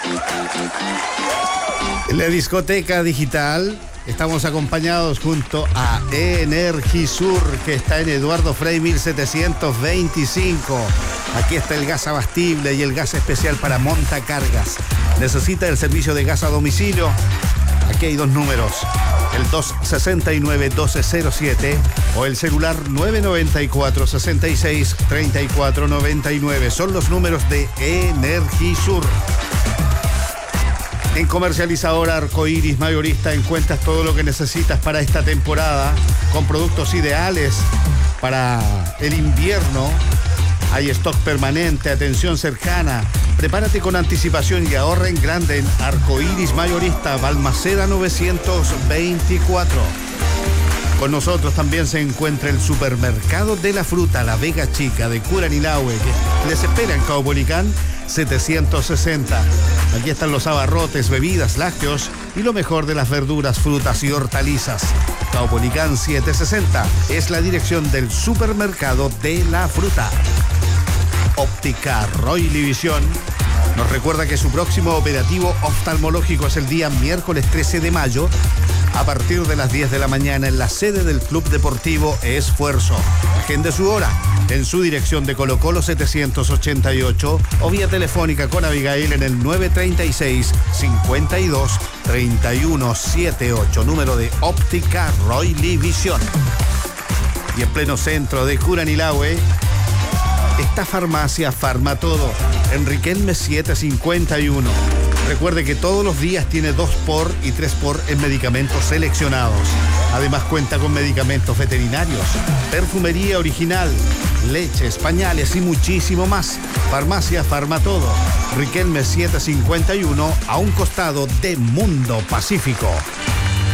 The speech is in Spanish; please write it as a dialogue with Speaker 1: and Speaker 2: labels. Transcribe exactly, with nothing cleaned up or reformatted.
Speaker 1: En la discoteca digital estamos acompañados junto a Energisur, que está en Eduardo Frei mil setecientos veinticinco. Aquí está el gas abastible y el gas especial para montacargas. ¿Necesita el servicio de gas a domicilio? Aquí hay dos números, el dos sesenta y nueve doce cero siete o el celular nueve noventa y cuatro sesenta y seis treinta y cuatro noventa y nueve. Son los números de Energisur. En Comercializadora Arcoiris Mayorista encuentras todo lo que necesitas para esta temporada, con productos ideales para el invierno. Hay stock permanente, atención cercana. Prepárate con anticipación y ahorra en grande en Arcoiris Mayorista, Balmaceda novecientos veinticuatro. Con nosotros también se encuentra el Supermercado de la Fruta, La Vega Chica de Curanilahue, que les espera en Caupolicán setecientos sesenta. Aquí están los abarrotes, bebidas, lácteos y lo mejor de las verduras, frutas y hortalizas. Caupolicán setecientos sesenta es la dirección del Supermercado de la Fruta. Óptica Roily Visión nos recuerda que su próximo operativo oftalmológico es el día miércoles trece de mayo a partir de las diez de la mañana en la sede del Club Deportivo Esfuerzo. Agende su hora en su dirección de Colo Colo setecientos ochenta y ocho o vía telefónica con Abigail en el nueve treinta y seis cincuenta y dos treinta y uno setenta y ocho, número de Óptica Roily Visión. Y en pleno centro de Curanilahue esta farmacia Farmatodo, en Riquelme setecientos cincuenta y uno. Recuerde que todos los días tiene dos por y tres por en medicamentos seleccionados. Además cuenta con medicamentos veterinarios, perfumería original, leches, pañales y muchísimo más. Farmacia Farmatodo, Riquelme setecientos cincuenta y uno, a un costado de Mundo Pacífico.